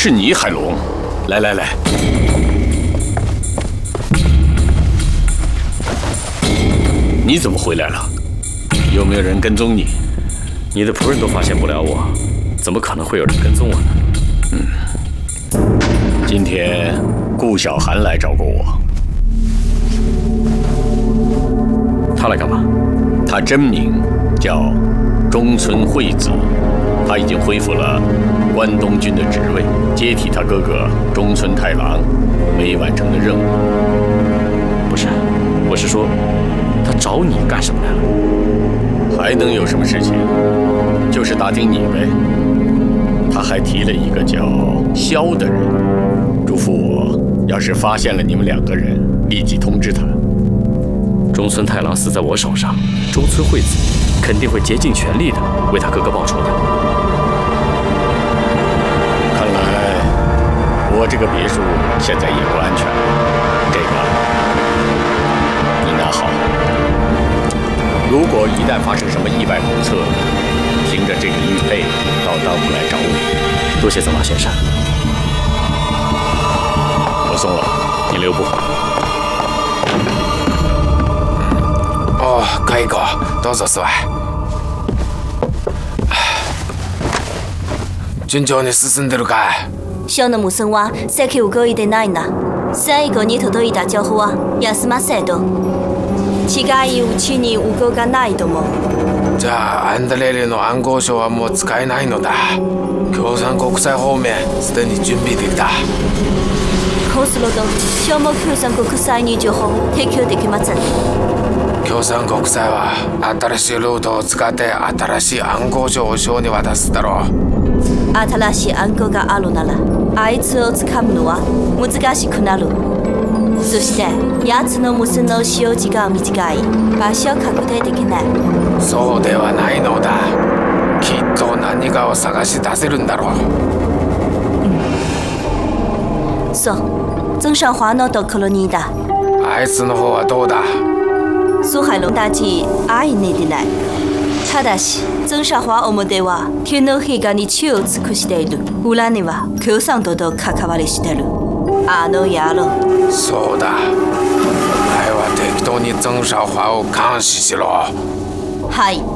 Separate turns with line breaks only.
是你，海龙。来来来，你怎么回来了？有没有人跟踪你？
你的仆人都发现不了我，怎么可能会有人跟踪我呢？
今天顾小寒来找过我。
他来干嘛？
他真名叫中村惠子，他已经恢复了关东军的职位，接替他哥哥中村太郎没完成的任务。
不是，我是说，他找你干什么来了？
还能有什么事情？就是打听你呗。他还提了一个叫萧的人，嘱咐我，要是发现了你们2个人，立即通知他。
中村太郎死在我手上，中村惠子肯定会竭尽全力的为他哥哥报仇的。
看来我这个别墅现在也不安全了，这个你拿好。如果一旦发生什么意外叵测，凭着这个玉佩到当铺来找我。
多谢曾老先生。
我送了，你留步。
可以哥，どうぞ座。順調に進んでるかい？
小野無線は席を動いてないな。最後に届いた情報は休ませと。近いうちに動かないと思う。
じゃあアンダレーレの暗号書はもう使えないのだ。共産国際方面すでに準備できた。
こうすると消耗共産国際に情報を提供できません。
共産国際は新しいルートを使って新しい暗号書を省に渡すだろう。
新しい暗号があるならあいつをつかむのは難しくなる。そして奴の無線の使用時間は短い。場所を確定できない。
そうではないのだ。きっと何かを探し出せるんだろう。
そう、曾尚華のところにいた。
あいつの方はどうだ？
蘇海龍たち会いに出ない。ただし曾尚華表は天皇陛下に忠を尽くしている。裏には共産党と関わりしてる。あの野郎。
そうだ。お前は適当に曾少華を監視しろ。
はい。